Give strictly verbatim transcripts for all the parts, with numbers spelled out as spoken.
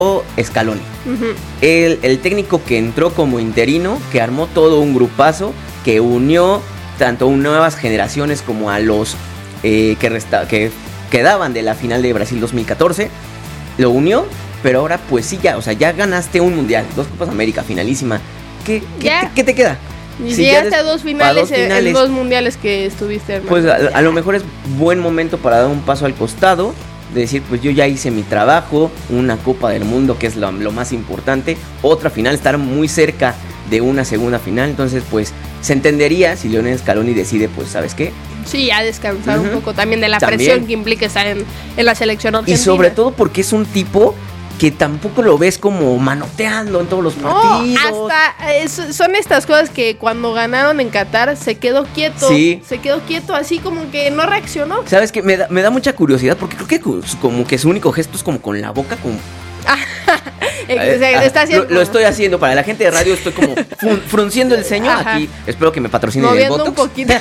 Scaloni, uh-huh. el, el técnico que entró como interino, que armó todo un grupazo, que unió tanto nuevas generaciones como a los eh, que, resta- que quedaban de la final de Brasil dos mil catorce, lo unió, pero ahora pues sí ya, o sea, ya ganaste un mundial, dos Copas América, finalísima, ¿qué, qué, te, ¿qué te queda? Y si llegaste a dos finales, dos finales en dos mundiales que estuviste, hermano. Pues a, a lo mejor es buen momento para dar un paso al costado, de decir, pues yo ya hice mi trabajo, una Copa del Mundo que es lo, lo más importante, otra final, estar muy cerca de una segunda final, entonces pues se entendería si Lionel Scaloni decide, pues ¿sabes qué? Sí, a descansar uh-huh. un poco también de la también. presión que implica estar en, en la selección argentina. Y sobre todo porque es un tipo que tampoco lo ves como manoteando en todos los partidos. No, hasta es, son estas cosas que cuando ganaron en Qatar se quedó quieto. Sí. Se quedó quieto así como que no reaccionó. ¿Sabes qué? Me da, me da mucha curiosidad porque creo que como que su único gesto es como con la boca, como... Está haciendo... lo, lo estoy haciendo para la gente de radio, estoy como fun, frunciendo el ceño. Ajá. Aquí espero que me patrocinen moviendo el Botox. Un poquito.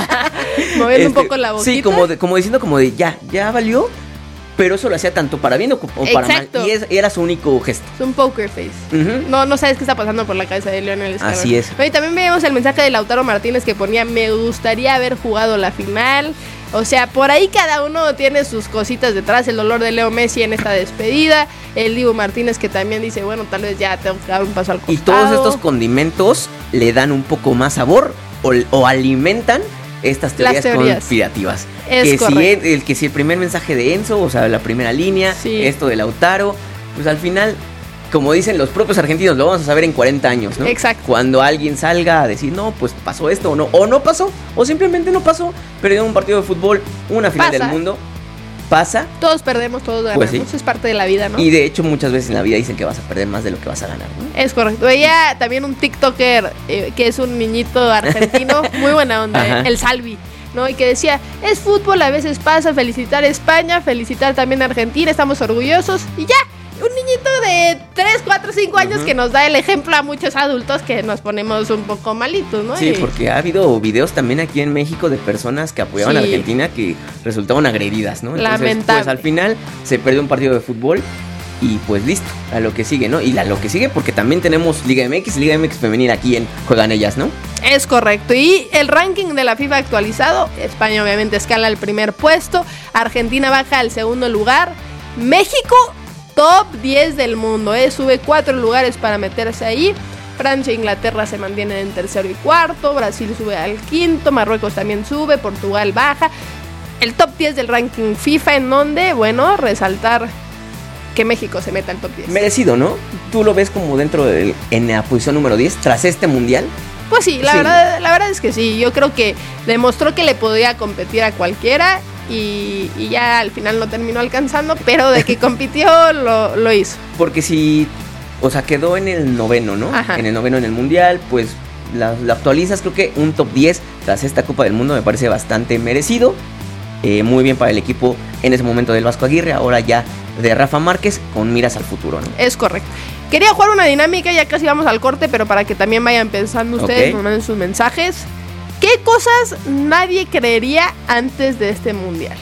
Moviendo este, un poco la boquita. Sí, como, de, como diciendo como de ya, ya valió. Pero eso lo hacía tanto para bien o, o para Exacto. mal. Y es, era su único gesto. Es un poker face. Uh-huh. No, no sabes qué está pasando por la cabeza de Lionel Scaloni. Así es. Y también veíamos el mensaje de Lautaro Martínez que ponía: me gustaría haber jugado la final. O sea, por ahí cada uno tiene sus cositas detrás. El dolor de Leo Messi en esta despedida. El Dibu Martínez que también dice, bueno, tal vez ya tengo que dar un paso al costado. Y todos estos condimentos le dan un poco más sabor o, o alimentan estas teorías, teorías. conspirativas. Es que correcto. si el, que si el primer mensaje de Enzo, o sea, la primera línea, sí. esto de Lautaro, pues al final, como dicen los propios argentinos, lo vamos a saber en cuarenta años, ¿no? Exacto. Cuando alguien salga a decir, no, pues pasó esto o no, o no pasó, o simplemente no pasó, perdió un partido de fútbol, una final Pasa. del mundo, pasa. Todos perdemos, todos ganamos, pues sí. Es parte de la vida, ¿no? Y de hecho muchas veces en la vida dicen que vas a perder más de lo que vas a ganar, ¿no? Es correcto. Veía también un TikToker eh, que es un niñito argentino, muy buena onda, eh, el Salvi, ¿no? Y que decía, es fútbol, a veces pasa, felicitar a España, felicitar también a Argentina, estamos orgullosos y ya. Un niñito de tres, cuatro, cinco años uh-huh. que nos da el ejemplo a muchos adultos que nos ponemos un poco malitos, ¿no? Sí, y... porque ha habido videos también aquí en México de personas que apoyaban sí. a Argentina que resultaban agredidas, ¿no? Entonces, lamentable. Pues al final se perdió un partido de fútbol y pues listo, a lo que sigue, ¿no? Y a lo que sigue porque también tenemos Liga M X, Liga M X femenil aquí en Juegan Ellas, ¿no? Es correcto. Y el ranking de la FIFA actualizado, España obviamente escala al primer puesto, Argentina baja al segundo lugar, México top diez del mundo, ¿eh? Sube cuatro lugares para meterse ahí. Francia e Inglaterra se mantienen en tercero y cuarto, Brasil sube al quinto, Marruecos también sube, Portugal baja. El top diez del ranking FIFA, en donde, bueno, resaltar que México se meta al top diez. Merecido, ¿no? ¿Tú lo ves como dentro de en la posición número diez tras este mundial? Pues sí, la, sí. Verdad, la verdad es que sí. Yo creo que demostró que le podía competir a cualquiera y, y ya al final no terminó alcanzando, pero de que compitió lo, lo hizo. Porque si, o sea, quedó en el noveno, ¿no? Ajá. En el noveno en el mundial, pues la, la actualizas. Creo que un top diez tras esta Copa del Mundo me parece bastante merecido. Eh, muy bien para el equipo en ese momento del Vasco Aguirre, ahora ya de Rafa Márquez con miras al futuro, ¿no? Es correcto. Quería jugar una dinámica, ya casi vamos al corte, pero para que también vayan pensando ustedes, nos manden sus mensajes. ¿Qué cosas nadie creería antes de este mundial?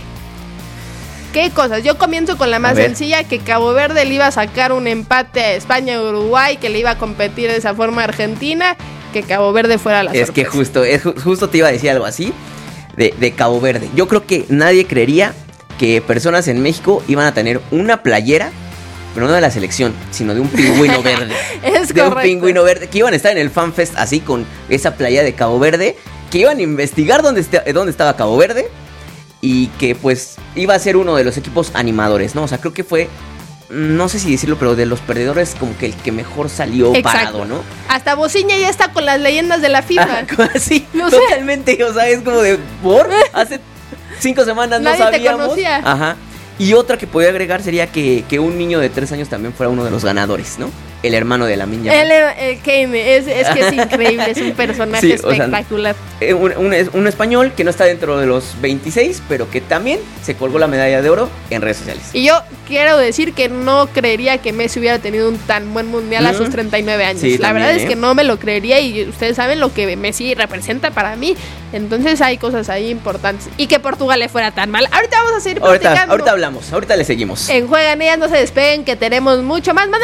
¿Qué cosas? Yo comienzo con la más sencilla, que Cabo Verde le iba a sacar un empate a España y Uruguay, que le iba a competir de esa forma a Argentina, que Cabo Verde fuera la es sorpresa. Es que justo, es, justo te iba a decir algo así de, de Cabo Verde. Yo creo que nadie creería que personas en México iban a tener una playera, pero no de la selección, sino de un pingüino verde. Es de correcto. un pingüino verde, que iban a estar en el FanFest así con esa playa de Cabo Verde, que iban a investigar dónde, est- dónde estaba Cabo Verde y que pues iba a ser uno de los equipos animadores, ¿no? O sea, creo que fue, no sé si decirlo, pero de los perdedores como que el que mejor salió Exacto. parado, ¿no? Hasta Bociña ya está con las leyendas de la FIFA. Sí, no totalmente, sé. O sea, es como de, ¿por? Hace cinco semanas no Nadie sabíamos. te conocía. Ajá. Y otra que podría agregar sería que, que un niño de tres años también fuera uno de los ganadores, ¿no? el hermano de Lamine Yamal. El, el Kane, es, es que es increíble, es un personaje sí, espectacular. O sea, un, un, un español que no está dentro de los veintiséis, pero que también se colgó la medalla de oro en redes sociales. Y yo quiero decir que no creería que Messi hubiera tenido un tan buen mundial mm. a sus treinta y nueve años. Sí, la también, verdad ¿eh? es que no me lo creería y ustedes saben lo que Messi representa para mí. Entonces hay cosas ahí importantes. Y que Portugal le fuera tan mal. Ahorita vamos a seguir ahorita, platicando. Ahorita hablamos, ahorita le seguimos. En Juegan Ellas, no se despeguen que tenemos mucho más.